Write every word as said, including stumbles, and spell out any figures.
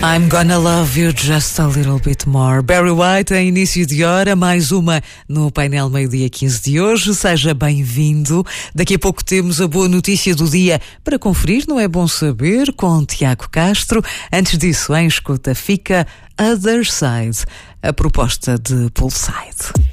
I'm gonna love you just a little bit more. Barry White, em início de hora, mais uma no painel meio-dia quinze de hoje. Seja bem-vindo. Daqui a pouco temos a boa notícia do dia para conferir, não é bom saber, com Tiago Castro. Antes disso, em escuta, fica Other Side, a proposta de Poolside.